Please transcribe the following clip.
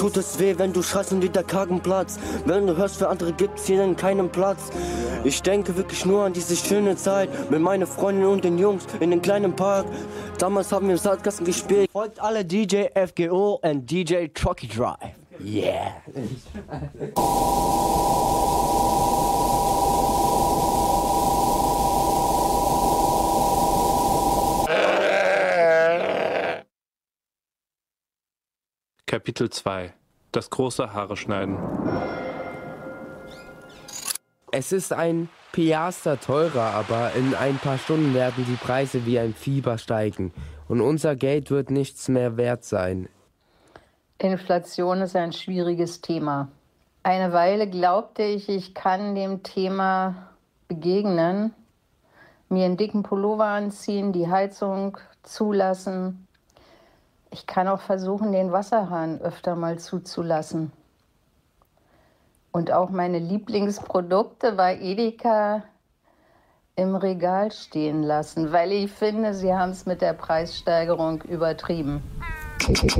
Tut es weh, wenn du schreist und wieder kargen Platz. Wenn du hörst, für andere gibt's hier dann keinen Platz. Ich denke wirklich nur an diese schöne Zeit mit meiner Freundin und den Jungs in den kleinen Park. Damals haben wir im Sandkasten gespielt. Folgt alle DJ FGO und DJ Trucky Drive. Yeah. Kapitel 2 – Das große Haare schneiden. Es ist ein Piaster teurer, aber in ein paar Stunden werden die Preise wie ein Fieber steigen und unser Geld wird nichts mehr wert sein. Inflation ist ein schwieriges Thema. Eine Weile glaubte ich, ich kann dem Thema begegnen, mir einen dicken Pullover anziehen, die Heizung zulassen. Ich kann auch versuchen, den Wasserhahn öfter mal zuzulassen. Und auch meine Lieblingsprodukte bei Edeka im Regal stehen lassen, weil ich finde, sie haben es mit der Preissteigerung übertrieben.